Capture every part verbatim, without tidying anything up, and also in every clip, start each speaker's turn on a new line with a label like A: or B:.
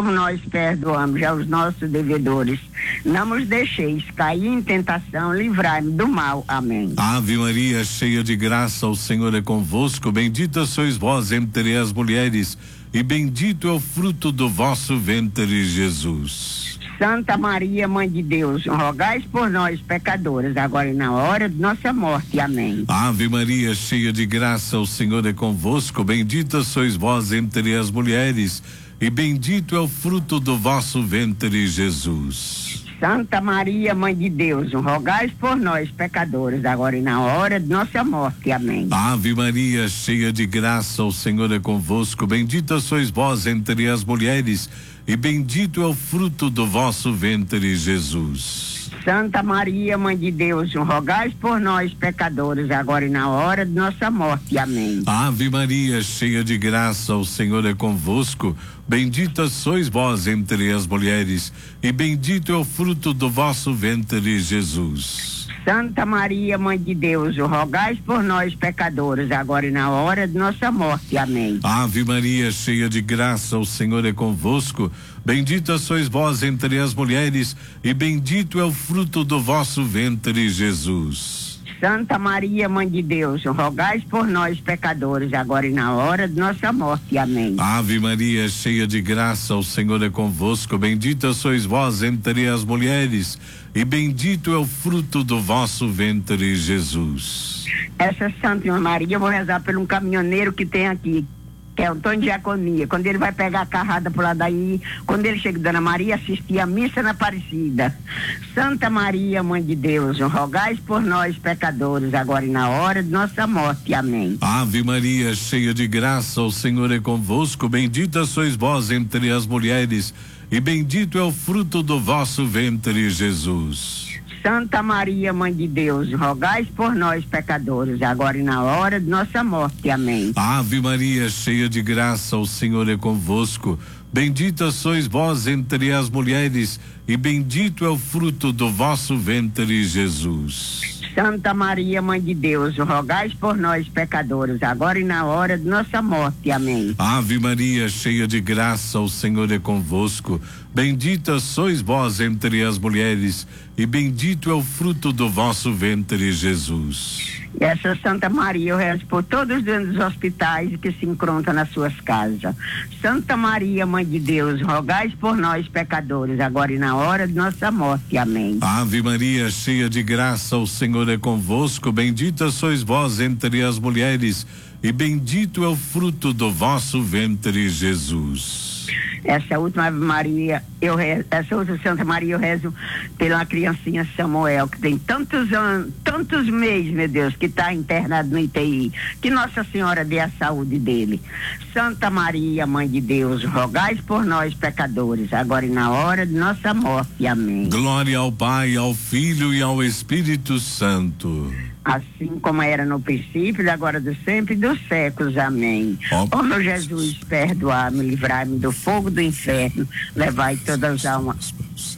A: como nós perdoamos já os nossos devedores. Não nos deixeis cair em tentação, livrai-me do mal. Amém.
B: Ave Maria, cheia de graça, o Senhor é convosco, bendita sois vós entre as mulheres, e bendito é o fruto do vosso ventre, Jesus.
A: Santa Maria, Mãe de Deus, rogai por nós, pecadores, agora e na hora de nossa morte. Amém.
B: Ave Maria, cheia de graça, o Senhor é convosco, bendita sois vós entre as mulheres, e bendito é o fruto do vosso ventre, Jesus.
A: Santa Maria, Mãe de Deus, rogai por nós, pecadores, agora e na hora de nossa morte. Amém.
B: Ave Maria, cheia de graça, o Senhor é convosco, bendita sois vós entre as mulheres, e bendito é o fruto do vosso ventre, Jesus.
A: Santa Maria, Mãe de Deus, rogai por nós, pecadores, agora e na hora de nossa morte. Amém.
B: Ave Maria, cheia de graça, o Senhor é convosco, bendita sois vós entre as mulheres, e bendito é o fruto do vosso ventre, Jesus.
A: Santa Maria, Mãe de Deus, rogai por nós, pecadores, agora e na hora de nossa morte. Amém.
B: Ave Maria, cheia de graça, o Senhor é convosco, bendita sois vós entre as mulheres, e bendito é o fruto do vosso ventre, Jesus.
A: Santa Maria, Mãe de Deus, rogai por nós, pecadores, agora e na hora de nossa morte. Amém.
B: Ave Maria, cheia de graça, o Senhor é convosco, bendita sois vós entre as mulheres, e bendito é o fruto do vosso ventre, Jesus.
A: Essa Santa Maria, eu vou rezar por um caminhoneiro que tem aqui, que é Antônio Diaconia. Quando ele vai pegar a carrada por lá daí, quando ele chega, Dona Maria, assistir a missa na Aparecida. Santa Maria, Mãe de Deus, rogai por nós, pecadores, agora e na hora de nossa morte. Amém.
B: Ave Maria, cheia de graça, o Senhor é convosco, bendita sois vós entre as mulheres, e bendito é o fruto do vosso ventre, Jesus.
A: Santa Maria, Mãe de Deus, rogai por nós, pecadores, agora e na hora de nossa morte. Amém.
B: Ave Maria, cheia de graça, o Senhor é convosco, bendita sois vós entre as mulheres, e bendito é o fruto do vosso ventre, Jesus.
A: Santa Maria, Mãe de Deus, rogai por nós, pecadores, agora e na hora de nossa morte. Amém.
B: Ave Maria, cheia de graça, o Senhor é convosco, bendita sois vós entre as mulheres, e bendito é o fruto do vosso ventre, Jesus.
A: E essa Santa Maria eu rezo por todos os donos dos hospitais que se encontram nas suas casas. Santa Maria, Mãe de Deus, rogai por nós, pecadores, agora e na hora de nossa morte. Amém.
B: Ave Maria, cheia de graça, o Senhor é convosco, bendita sois vós entre as mulheres, e bendito é o fruto do vosso ventre, Jesus.
A: Essa última Ave Maria, eu rezo, essa outra Santa Maria eu rezo pela criancinha Samuel, que tem tantos anos, tantos meses, meu Deus, que está internado no I T I. Que Nossa Senhora dê a saúde dele. Santa Maria, Mãe de Deus, rogai por nós, pecadores, agora e na hora de nossa morte. Amém.
B: Glória ao Pai, ao Filho e ao Espírito Santo.
A: Assim como era no princípio, agora do sempre e dos séculos. Amém. Ó oh, meu Jesus, perdoai-me, livrai-me do fogo do inferno, levai todas as almas.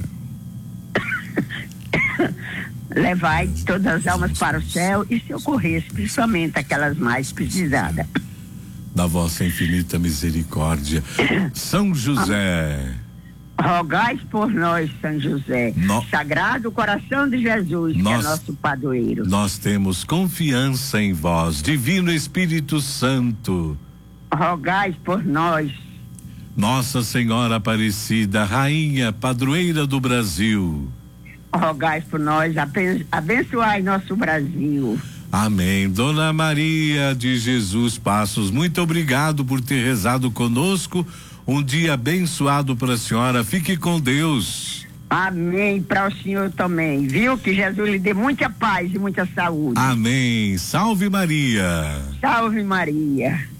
A: Levai todas as almas para o céu e socorresse principalmente aquelas mais precisadas.
B: Da vossa infinita misericórdia. São José.
A: Rogai por nós, São José, no... Sagrado Coração de Jesus, nós, que é nosso padroeiro.
B: Nós temos confiança em vós, Divino Espírito Santo.
A: Rogai por nós.
B: Nossa Senhora Aparecida, Rainha, Padroeira do Brasil.
A: Rogai por nós, aben... abençoai nosso Brasil.
B: Amém. Dona Maria de Jesus Passos, muito obrigado por ter rezado conosco. Um dia abençoado para a senhora. Fique com Deus.
A: Amém. Para o senhor também, viu? Que Jesus lhe dê muita paz e muita saúde.
B: Amém. Salve Maria.
A: Salve Maria.